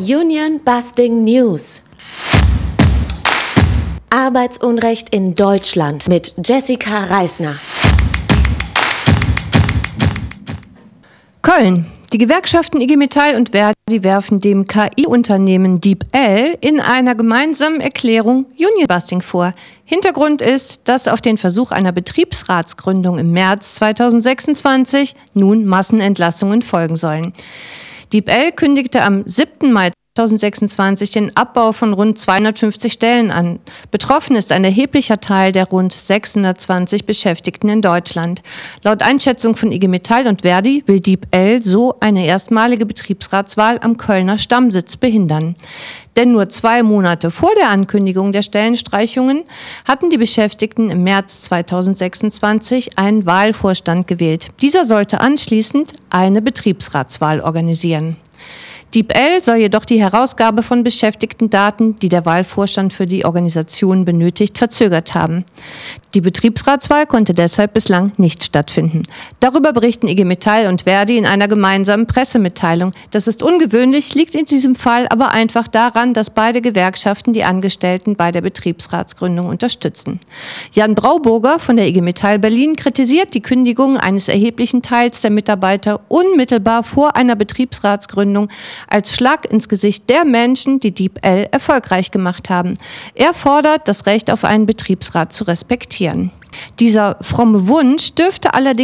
Union Busting News. Arbeitsunrecht in Deutschland mit Jessica Reisner. Köln. Die Gewerkschaften IG Metall und Verdi werfen dem KI-Unternehmen DeepL in einer gemeinsamen Erklärung Union Busting vor. Hintergrund ist, dass auf den Versuch einer Betriebsratsgründung im März 2026 nun Massenentlassungen folgen sollen. DeepL kündigte am 7. Mai 2026 den Abbau von rund 250 Stellen an. Betroffen ist ein erheblicher Teil der rund 620 Beschäftigten in Deutschland. Laut Einschätzung von IG Metall und Verdi will DeepL so eine erstmalige Betriebsratswahl am Kölner Stammsitz behindern. Denn nur 2 Monate vor der Ankündigung der Stellenstreichungen hatten die Beschäftigten im März 2026 einen Wahlvorstand gewählt. Dieser sollte anschließend eine Betriebsratswahl organisieren. DeepL soll jedoch die Herausgabe von Beschäftigtendaten, die der Wahlvorstand für die Organisation benötigt, verzögert haben. Die Betriebsratswahl konnte deshalb bislang nicht stattfinden. Darüber berichten IG Metall und Verdi in einer gemeinsamen Pressemitteilung. Das ist ungewöhnlich, liegt in diesem Fall aber einfach daran, dass beide Gewerkschaften die Angestellten bei der Betriebsratsgründung unterstützen. Jan Brauburger von der IG Metall Berlin kritisiert die Kündigung eines erheblichen Teils der Mitarbeiter unmittelbar vor einer Betriebsratsgründung als Schlag ins Gesicht der Menschen, die DeepL erfolgreich gemacht haben. Er fordert, das Recht auf einen Betriebsrat zu respektieren. Dieser fromme Wunsch dürfte allerdings